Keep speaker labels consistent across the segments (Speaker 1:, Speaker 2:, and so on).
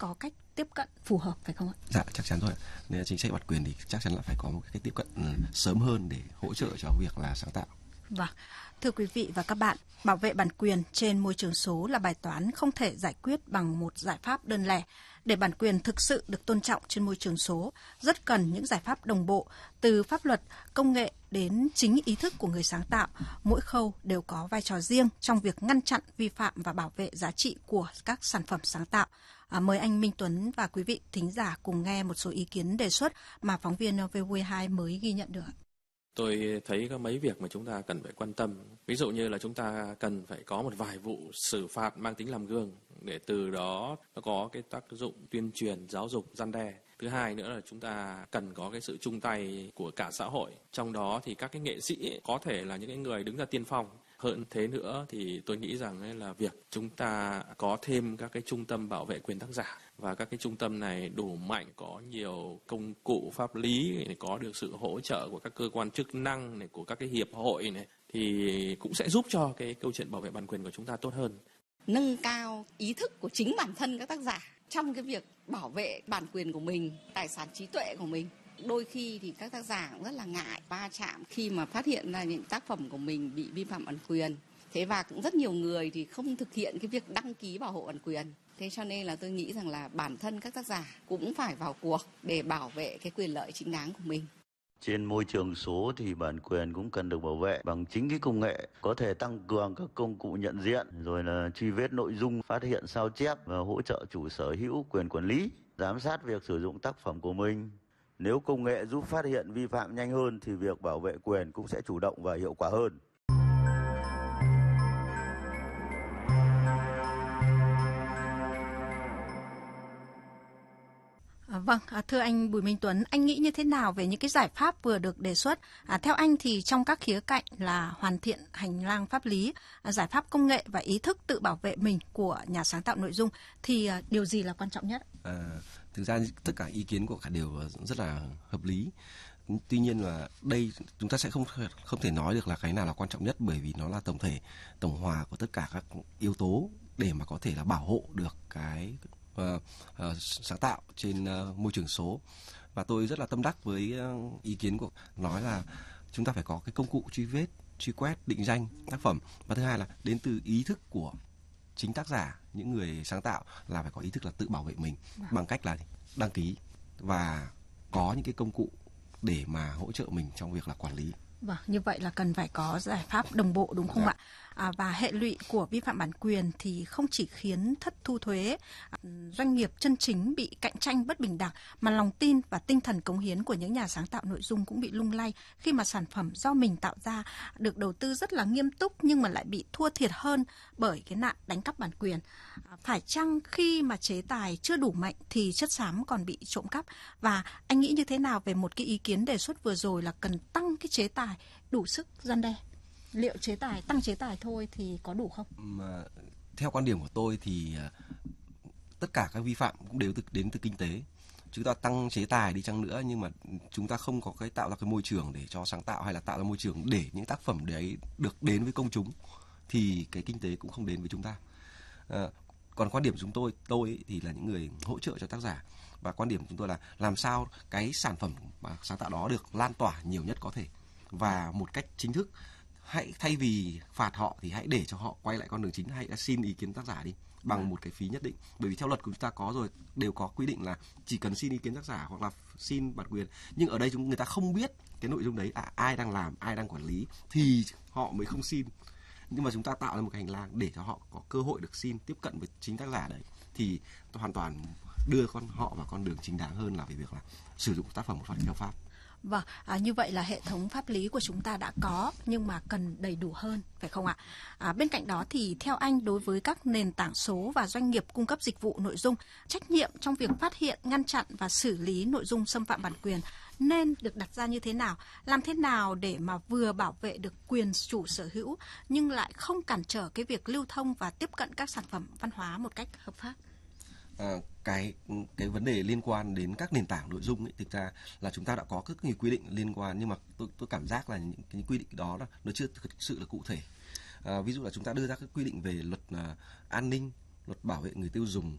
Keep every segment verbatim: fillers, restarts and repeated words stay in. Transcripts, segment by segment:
Speaker 1: có cách tiếp cận phù hợp phải không ạ?
Speaker 2: Dạ chắc chắn rồi. Nên chính sách bản quyền thì chắc chắn là phải có một cái tiếp cận sớm hơn để hỗ trợ cho việc là sáng tạo.
Speaker 1: Vâng, thưa quý vị và các bạn, bảo vệ bản quyền trên môi trường số là bài toán không thể giải quyết bằng một giải pháp đơn lẻ. Để bản quyền thực sự được tôn trọng trên môi trường số, rất cần những giải pháp đồng bộ, từ pháp luật, công nghệ đến chính ý thức của người sáng tạo. Mỗi khâu đều có vai trò riêng trong việc ngăn chặn, vi phạm và bảo vệ giá trị của các sản phẩm sáng tạo. À, mời anh Minh Tuấn và quý vị thính giả cùng nghe một số ý kiến đề xuất mà phóng viên vê o a hai mới ghi nhận được.
Speaker 3: Tôi thấy có mấy việc mà chúng ta cần phải quan tâm. Ví dụ như là chúng ta cần phải có một vài vụ xử phạt mang tính làm gương để từ đó nó có cái tác dụng tuyên truyền, giáo dục, răn đe. Thứ hai nữa là chúng ta cần có cái sự chung tay của cả xã hội. Trong đó thì các cái nghệ sĩ có thể là những cái người đứng ra tiên phong. Hơn thế nữa thì tôi nghĩ rằng là việc chúng ta có thêm các cái trung tâm bảo vệ quyền tác giả và các cái trung tâm này đủ mạnh, có nhiều công cụ pháp lý để có được sự hỗ trợ của các cơ quan chức năng này, của các cái hiệp hội này, thì cũng sẽ giúp cho cái câu chuyện bảo vệ bản quyền của chúng ta tốt hơn.
Speaker 4: Nâng cao ý thức của chính bản thân các tác giả trong cái việc bảo vệ bản quyền của mình, tài sản trí tuệ của mình. Đôi khi thì các tác giả cũng rất là ngại va chạm khi mà phát hiện ra những tác phẩm của mình bị vi phạm bản quyền. Thế và cũng rất nhiều người thì không thực hiện cái việc đăng ký bảo hộ bản quyền. Thế cho nên là tôi nghĩ rằng là bản thân các tác giả cũng phải vào cuộc để bảo vệ cái quyền lợi chính đáng của mình.
Speaker 5: Trên môi trường số thì bản quyền cũng cần được bảo vệ bằng chính cái công nghệ, có thể tăng cường các công cụ nhận diện, rồi là truy vết nội dung, phát hiện sao chép và hỗ trợ chủ sở hữu quyền quản lý, giám sát việc sử dụng tác phẩm của mình. Nếu công nghệ giúp phát hiện vi phạm nhanh hơn thì việc bảo vệ quyền cũng sẽ chủ động và hiệu quả hơn.
Speaker 1: À, vâng, à, thưa anh Bùi Minh Tuấn, anh nghĩ như thế nào về những cái giải pháp vừa được đề xuất? À, theo anh thì trong các khía cạnh là hoàn thiện hành lang pháp lý, à, giải pháp công nghệ và ý thức tự bảo vệ mình của nhà sáng tạo nội dung thì à, điều gì là quan trọng nhất?
Speaker 2: À, thực ra tất cả ý kiến của cả đều rất là hợp lý. Tuy nhiên là đây chúng ta sẽ không không thể nói được là cái nào là quan trọng nhất, bởi vì nó là tổng thể, tổng hòa của tất cả các yếu tố để mà có thể là bảo hộ được cái uh, uh, sáng tạo trên uh, môi trường số. Và tôi rất là tâm đắc với uh, ý kiến của nói là chúng ta phải có cái công cụ truy vết, truy quét, định danh tác phẩm. Và thứ hai là đến từ ý thức của chính tác giả, những người sáng tạo là phải có ý thức là tự bảo vệ mình bằng cách là đăng ký và có những cái công cụ để mà hỗ trợ mình trong việc là quản lý.
Speaker 1: Vâng, như vậy là cần phải có giải pháp đồng bộ đúng không
Speaker 2: Dạ.
Speaker 1: ạ? À, và hệ lụy của vi phạm bản quyền thì không chỉ khiến thất thu thuế, doanh nghiệp chân chính bị cạnh tranh bất bình đẳng, mà lòng tin và tinh thần cống hiến của những nhà sáng tạo nội dung cũng bị lung lay khi mà sản phẩm do mình tạo ra được đầu tư rất là nghiêm túc nhưng mà lại bị thua thiệt hơn bởi cái nạn đánh cắp bản quyền. À, phải chăng khi mà chế tài chưa đủ mạnh thì chất xám còn bị trộm cắp? Và anh nghĩ như thế nào về một cái ý kiến đề xuất vừa rồi là cần tăng cái chế tài đủ sức răn đe? Liệu chế tài, tăng chế tài thôi thì có đủ không?
Speaker 2: Mà, theo quan điểm của tôi thì uh, tất cả các vi phạm cũng đều từ, đến từ kinh tế. Chúng ta tăng chế tài đi chăng nữa nhưng mà chúng ta không có cái tạo ra cái môi trường để cho sáng tạo, hay là tạo ra môi trường để những tác phẩm đấy được đến với công chúng, thì cái kinh tế cũng không đến với chúng ta. Uh, còn quan điểm chúng tôi, tôi ấy, thì là những người hỗ trợ cho tác giả, và quan điểm của chúng tôi là làm sao cái sản phẩm mà sáng tạo đó được lan tỏa nhiều nhất có thể và một cách chính thức. Hãy thay vì phạt họ thì hãy để cho họ quay lại con đường chính, hãy xin ý kiến tác giả đi bằng một cái phí nhất định, bởi vì theo luật của chúng ta có rồi, đều có quy định là chỉ cần xin ý kiến tác giả hoặc là xin bản quyền. Nhưng ở đây chúng người ta không biết cái nội dung đấy à, ai đang làm, ai đang quản lý thì họ mới không xin. Nhưng mà chúng ta tạo ra một cái hành lang để cho họ có cơ hội được xin, tiếp cận với chính tác giả đấy, thì hoàn toàn đưa con họ vào con đường chính đáng hơn là về việc là sử dụng tác phẩm một phần theo pháp.
Speaker 1: Vâng, à, như vậy là hệ thống pháp lý của chúng ta đã có nhưng mà cần đầy đủ hơn, phải không ạ? À, bên cạnh đó thì theo anh, đối với các nền tảng số và doanh nghiệp cung cấp dịch vụ nội dung, trách nhiệm trong việc phát hiện, ngăn chặn và xử lý nội dung xâm phạm bản quyền nên được đặt ra như thế nào? Làm thế nào để mà vừa bảo vệ được quyền chủ sở hữu nhưng lại không cản trở cái việc lưu thông và tiếp cận các sản phẩm văn hóa một cách hợp pháp?
Speaker 2: À, cái cái vấn đề liên quan đến các nền tảng nội dung ấy, thực ra là chúng ta đã có các nhiều quy định liên quan, nhưng mà tôi tôi cảm giác là những cái quy định đó là nó chưa thực sự là cụ thể. À, ví dụ là chúng ta đưa ra các quy định về luật uh, an ninh, luật bảo vệ người tiêu dùng,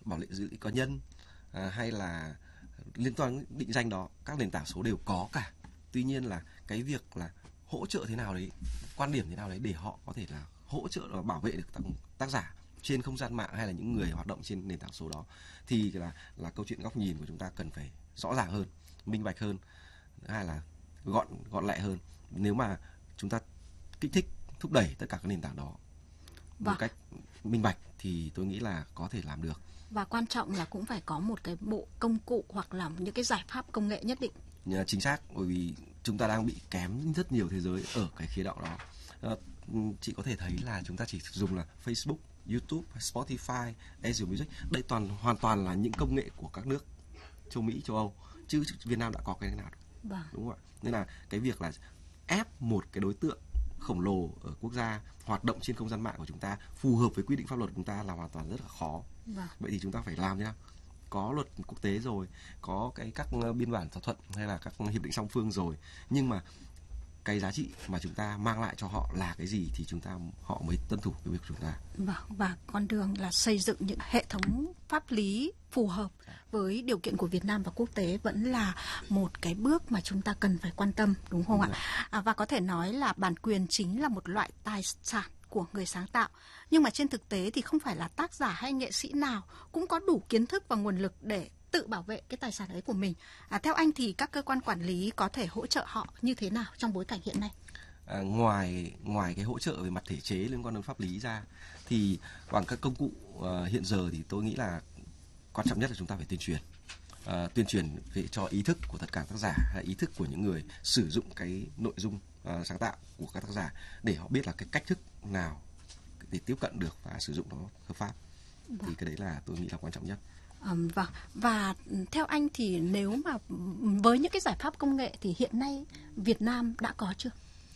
Speaker 2: bảo vệ dữ liệu cá nhân à, hay là liên quan đến định danh đó, các nền tảng số đều có cả. Tuy nhiên là cái việc là hỗ trợ thế nào đấy, quan điểm thế nào đấy để họ có thể là hỗ trợ và bảo vệ được tác, tác giả trên không gian mạng hay là những người hoạt động trên nền tảng số đó, thì là là câu chuyện góc nhìn của chúng ta cần phải rõ ràng hơn, minh bạch hơn, hay là gọn gọn lẹ hơn. Nếu mà chúng ta kích thích, thúc đẩy tất cả các nền tảng đó
Speaker 1: Vâng.
Speaker 2: một cách minh bạch thì tôi nghĩ là có thể làm được.
Speaker 1: Và quan trọng là cũng phải có một cái bộ công cụ hoặc là những cái giải pháp công nghệ nhất định.
Speaker 2: Chính xác, bởi vì chúng ta đang bị kém rất nhiều thế giới ở cái khía đạo đó. À, chị có thể thấy là chúng ta chỉ dùng là Facebook, YouTube, Spotify, Azure Music. Đây toàn hoàn toàn là những công nghệ của các nước châu Mỹ, châu Âu, chứ Việt Nam đã có cái nào đâu.
Speaker 1: Vâng.
Speaker 2: Đúng không ạ? Nên là cái việc là ép một cái đối tượng khổng lồ ở quốc gia hoạt động trên không gian mạng của chúng ta phù hợp với quy định pháp luật của chúng ta là hoàn toàn rất là khó.
Speaker 1: Vâng.
Speaker 2: Vậy thì chúng ta phải làm thế nào? Có luật quốc tế rồi, có cái các biên bản thỏa thuận hay là các hiệp định song phương rồi, nhưng mà cái giá trị mà chúng ta mang lại cho họ là cái gì thì chúng ta họ mới tuân thủ cái việc của chúng ta.
Speaker 1: Vâng, và con đường là xây dựng những hệ thống pháp lý phù hợp với điều kiện của Việt Nam và quốc tế vẫn là một cái bước mà chúng ta cần phải quan tâm, đúng không đúng ạ? À, và có thể nói là bản quyền chính là một loại tài sản của người sáng tạo. Nhưng mà trên thực tế thì không phải là tác giả hay nghệ sĩ nào cũng có đủ kiến thức và nguồn lực để tự bảo vệ cái tài sản ấy của mình. À, theo anh thì các cơ quan quản lý có thể hỗ trợ họ như thế nào trong bối cảnh hiện nay?
Speaker 2: À, ngoài ngoài cái hỗ trợ về mặt thể chế liên quan đến pháp lý ra thì bằng các công cụ uh, hiện giờ thì tôi nghĩ là quan trọng nhất là chúng ta phải tuyên truyền. Uh, tuyên truyền về cho ý thức của tất cả tác giả hay ý thức của những người sử dụng cái nội dung uh, sáng tạo của các tác giả để họ biết là cái cách thức nào để tiếp cận được và sử dụng nó hợp pháp. Vâng. Thì cái đấy là tôi nghĩ là quan trọng nhất.
Speaker 1: Um, vâng. Và theo anh thì nếu mà với những cái giải pháp công nghệ thì hiện nay Việt Nam đã có chưa?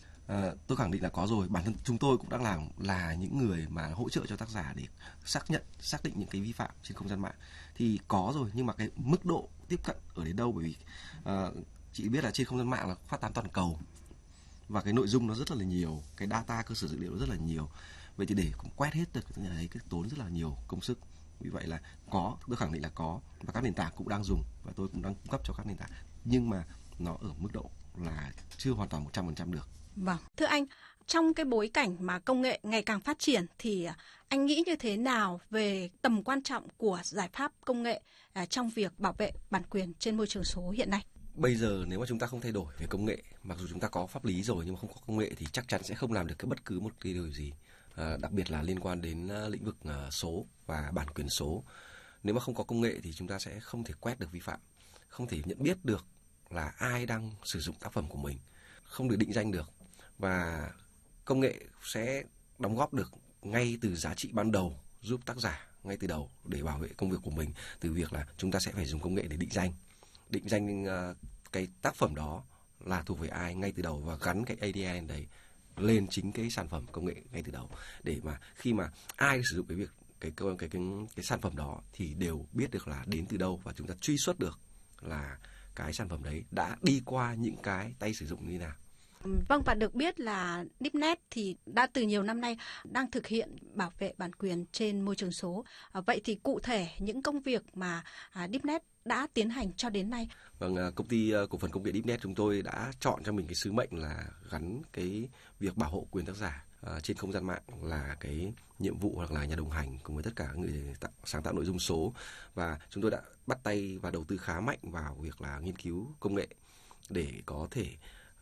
Speaker 2: À, tôi khẳng định là có rồi. Bản thân chúng tôi cũng đang làm là những người mà hỗ trợ cho tác giả để xác nhận, xác định những cái vi phạm trên không gian mạng thì có rồi, nhưng mà cái mức độ tiếp cận ở đến đâu, bởi vì uh, chị biết là trên không gian mạng là phát tán toàn cầu và cái nội dung nó rất là nhiều, cái data cơ sở dữ liệu nó rất là nhiều. Vậy thì để cũng quét hết được cái này cái tốn rất là nhiều công sức. Vì vậy là có, tôi khẳng định là có, và các nền tảng cũng đang dùng và tôi cũng đang cung cấp cho các nền tảng, nhưng mà nó ở mức độ là chưa hoàn toàn một trăm phần trăm được.
Speaker 1: Vâng, thưa anh, trong cái bối cảnh mà công nghệ ngày càng phát triển thì anh nghĩ như thế nào về tầm quan trọng của giải pháp công nghệ trong việc bảo vệ bản quyền trên môi trường số hiện nay?
Speaker 2: Bây giờ nếu mà chúng ta không thay đổi về công nghệ, mặc dù chúng ta có pháp lý rồi nhưng mà không có công nghệ thì chắc chắn sẽ không làm được cái bất cứ một cái điều gì. À, đặc biệt là liên quan đến uh, lĩnh vực uh, số và bản quyền số. Nếu mà không có công nghệ thì chúng ta sẽ không thể quét được vi phạm, không thể nhận biết được là ai đang sử dụng tác phẩm của mình, không được định danh được. Và công nghệ sẽ đóng góp được ngay từ giá trị ban đầu, giúp tác giả ngay từ đầu để bảo vệ công việc của mình, từ việc là chúng ta sẽ phải dùng công nghệ để định danh, định danh uh, cái tác phẩm đó là thuộc về ai ngay từ đầu và gắn cái a đê en đấy lên chính cái sản phẩm công nghệ ngay từ đầu, để mà khi mà ai sử dụng cái việc cái cái cái cái, cái sản phẩm đó thì đều biết được là đến từ đâu và chúng ta truy xuất được là cái sản phẩm đấy đã đi qua những cái tay sử dụng như thế nào.
Speaker 1: Vâng, và được biết là Deepnet thì đã từ nhiều năm nay đang thực hiện bảo vệ bản quyền trên môi trường số. Vậy thì cụ thể những công việc mà Deepnet đã tiến hành cho đến nay?
Speaker 2: Vâng, công ty cổ phần công nghệ Deepnet chúng tôi đã chọn cho mình cái sứ mệnh là gắn cái việc bảo hộ quyền tác giả uh, trên không gian mạng là cái nhiệm vụ hoặc là nhà đồng hành cùng với tất cả người tạo, sáng tạo nội dung số, và chúng tôi đã bắt tay và đầu tư khá mạnh vào việc là nghiên cứu công nghệ để có thể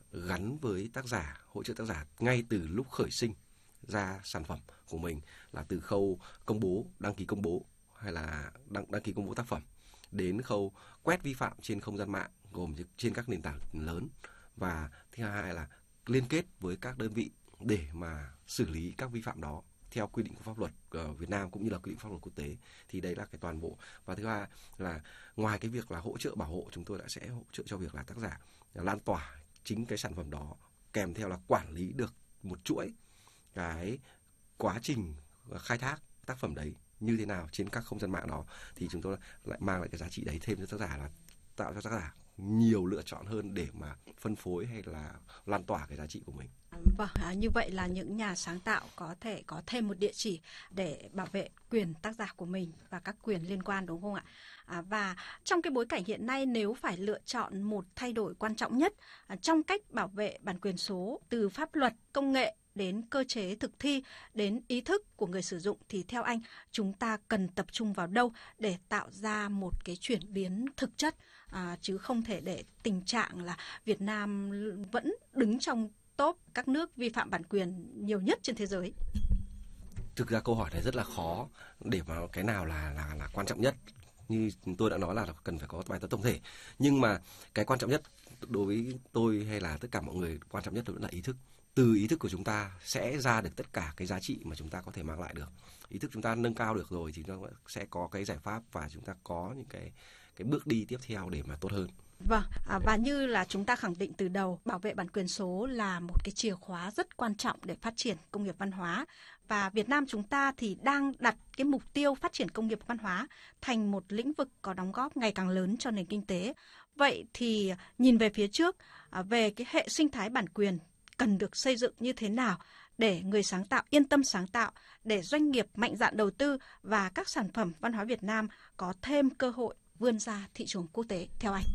Speaker 2: gắn với tác giả, hỗ trợ tác giả ngay từ lúc khởi sinh ra sản phẩm của mình, là từ khâu công bố, đăng ký công bố hay là đăng, đăng ký công bố tác phẩm đến khâu quét vi phạm trên không gian mạng gồm trên các nền tảng lớn, và thứ hai là liên kết với các đơn vị để mà xử lý các vi phạm đó theo quy định của pháp luật ở Việt Nam cũng như là quy định pháp luật quốc tế. Thì đấy là cái toàn bộ. Và thứ hai là ngoài cái việc là hỗ trợ bảo hộ, chúng tôi đã sẽ hỗ trợ cho việc là tác giả lan tỏa chính cái sản phẩm đó, kèm theo là quản lý được một chuỗi cái quá trình khai thác tác phẩm đấy như thế nào trên các không gian mạng đó, thì chúng tôi lại mang lại cái giá trị đấy thêm cho tác giả là tạo cho tác giả nhiều lựa chọn hơn để mà phân phối hay là lan tỏa cái giá trị của mình.
Speaker 1: Vâng, à, như vậy là những nhà sáng tạo có thể có thêm một địa chỉ để bảo vệ quyền tác giả của mình và các quyền liên quan, đúng không ạ? À, và trong cái bối cảnh hiện nay, nếu phải lựa chọn một thay đổi quan trọng nhất à, trong cách bảo vệ bản quyền số, từ pháp luật, công nghệ đến cơ chế thực thi, đến ý thức của người sử dụng, thì theo anh, chúng ta cần tập trung vào đâu để tạo ra một cái chuyển biến thực chất, à, chứ không thể để tình trạng là Việt Nam vẫn đứng trong top các nước vi phạm bản quyền nhiều nhất trên thế giới?
Speaker 2: Thực ra câu hỏi này rất là khó để mà cái nào là là là quan trọng nhất. Như tôi đã nói là cần phải có bài toán tổng thể. Nhưng mà cái quan trọng nhất đối với tôi hay là tất cả mọi người, quan trọng nhất vẫn là ý thức. Từ ý thức của chúng ta sẽ ra được tất cả cái giá trị mà chúng ta có thể mang lại được. Ý thức chúng ta nâng cao được rồi thì nó sẽ có cái giải pháp và chúng ta có những cái cái bước đi tiếp theo để mà tốt hơn.
Speaker 1: Vâng, à, và như là chúng ta khẳng định từ đầu, bảo vệ bản quyền số là một cái chìa khóa rất quan trọng để phát triển công nghiệp văn hóa. Và Việt Nam chúng ta thì đang đặt cái mục tiêu phát triển công nghiệp văn hóa thành một lĩnh vực có đóng góp ngày càng lớn cho nền kinh tế. Vậy thì nhìn về phía trước, à, về cái hệ sinh thái bản quyền cần được xây dựng như thế nào để người sáng tạo yên tâm sáng tạo, để doanh nghiệp mạnh dạn đầu tư và các sản phẩm văn hóa Việt Nam có thêm cơ hội vươn ra thị trường quốc tế, theo anh?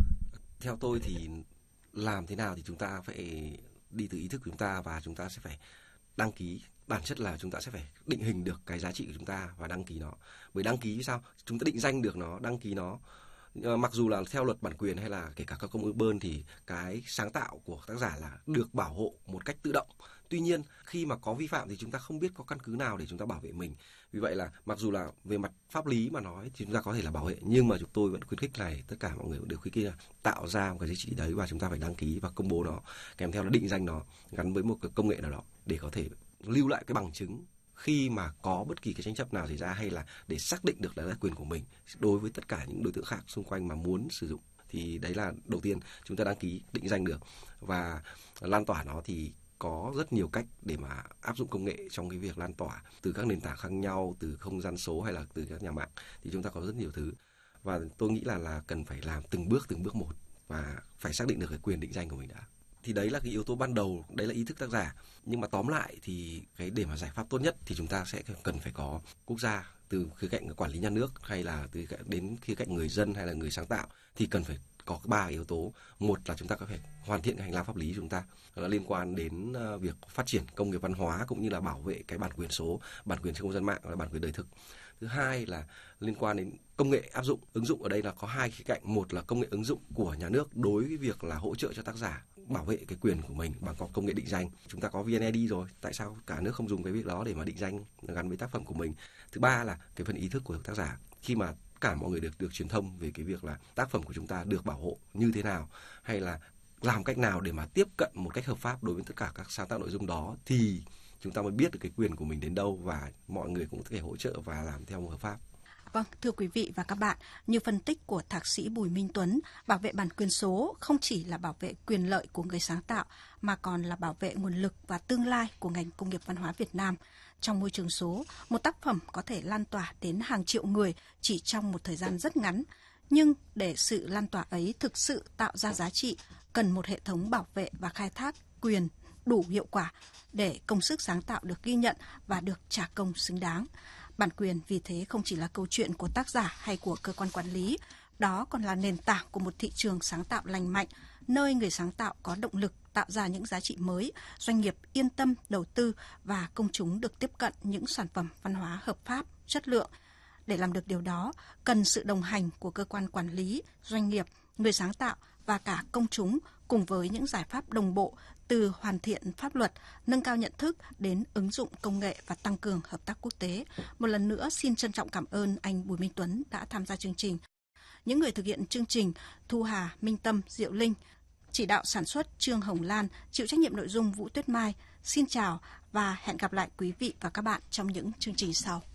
Speaker 2: Theo tôi thì làm thế nào thì chúng ta phải đi từ ý thức của chúng ta, và chúng ta sẽ phải đăng ký. Bản chất là chúng ta sẽ phải định hình được cái giá trị của chúng ta và đăng ký nó. Bởi đăng ký sao? Chúng ta định danh được nó, đăng ký nó. Mặc dù là theo luật bản quyền hay là kể cả các công ước Bơn thì cái sáng tạo của tác giả là được bảo hộ một cách tự động. Tuy nhiên khi mà có vi phạm thì chúng ta không biết có căn cứ nào để chúng ta bảo vệ mình. Vì vậy là mặc dù là về mặt pháp lý mà nói thì chúng ta có thể là bảo vệ, nhưng mà chúng tôi vẫn khuyến khích này, tất cả mọi người đều khuyến khích là tạo ra một cái giá trị đấy và chúng ta phải đăng ký và công bố nó, kèm theo là định danh nó gắn với một cái công nghệ nào đó để có thể lưu lại cái bằng chứng khi mà có bất kỳ cái tranh chấp nào xảy ra, hay là để xác định được là quyền của mình đối với tất cả những đối tượng khác xung quanh mà muốn sử dụng. Thì đấy là đầu tiên, chúng ta đăng ký, định danh được và lan tỏa nó thì có rất nhiều cách để mà áp dụng công nghệ trong cái việc lan tỏa, từ các nền tảng khác nhau, từ không gian số hay là từ các nhà mạng, thì chúng ta có rất nhiều thứ. Và tôi nghĩ là là cần phải làm từng bước từng bước một và phải xác định được cái quyền định danh của mình đã. Thì đấy là cái yếu tố ban đầu, đấy là ý thức tác giả. Nhưng mà tóm lại thì cái để mà giải pháp tốt nhất thì chúng ta sẽ cần phải có quốc gia, từ khía cạnh quản lý nhà nước hay là từ đến khía cạnh người dân hay là người sáng tạo, thì cần phải có ba yếu tố. Một là chúng ta có phải hoàn thiện cái hành lang pháp lý của chúng ta, đó là liên quan đến việc phát triển công nghiệp văn hóa cũng như là bảo vệ cái bản quyền số, bản quyền trên không gian mạng là bản quyền đời thực. Thứ hai là liên quan đến công nghệ áp dụng, ứng dụng. Ở đây là có hai khía cạnh. Một là công nghệ ứng dụng của nhà nước đối với việc là hỗ trợ cho tác giả bảo vệ cái quyền của mình bằng có công nghệ định danh. Chúng ta có vê en i đê rồi, tại sao cả nước không dùng cái việc đó để mà định danh gắn với tác phẩm của mình? Thứ ba là cái phần ý thức của tác giả, khi mà cả mọi người được được truyền thông về cái việc là tác phẩm của chúng ta được bảo hộ như thế nào, hay là làm cách nào để mà tiếp cận một cách hợp pháp đối với tất cả các sáng tạo nội dung đó, thì chúng ta mới biết được cái quyền của mình đến đâu và mọi người cũng có thể hỗ trợ và làm theo một hợp pháp.
Speaker 1: Vâng, thưa quý vị và các bạn, như phân tích của thạc sĩ Bùi Minh Tuấn, bảo vệ bản quyền số không chỉ là bảo vệ quyền lợi của người sáng tạo mà còn là bảo vệ nguồn lực và tương lai của ngành công nghiệp văn hóa Việt Nam. Trong môi trường số, một tác phẩm có thể lan tỏa đến hàng triệu người chỉ trong một thời gian rất ngắn. Nhưng để sự lan tỏa ấy thực sự tạo ra giá trị, cần một hệ thống bảo vệ và khai thác quyền đủ hiệu quả để công sức sáng tạo được ghi nhận và được trả công xứng đáng. Bản quyền vì thế không chỉ là câu chuyện của tác giả hay của cơ quan quản lý, đó còn là nền tảng của một thị trường sáng tạo lành mạnh, nơi người sáng tạo có động lực tạo ra những giá trị mới, doanh nghiệp yên tâm đầu tư và công chúng được tiếp cận những sản phẩm văn hóa hợp pháp, chất lượng. Để làm được điều đó, cần sự đồng hành của cơ quan quản lý, doanh nghiệp, người sáng tạo và cả công chúng cùng với những giải pháp đồng bộ từ hoàn thiện pháp luật, nâng cao nhận thức đến ứng dụng công nghệ và tăng cường hợp tác quốc tế. Một lần nữa xin trân trọng cảm ơn anh Bùi Minh Tuấn đã tham gia chương trình. Những người thực hiện chương trình: Thu Hà, Minh Tâm, Diệu Linh, chỉ đạo sản xuất Trương Hồng Lan, chịu trách nhiệm nội dung Vũ Tuyết Mai. Xin chào và hẹn gặp lại quý vị và các bạn trong những chương trình sau.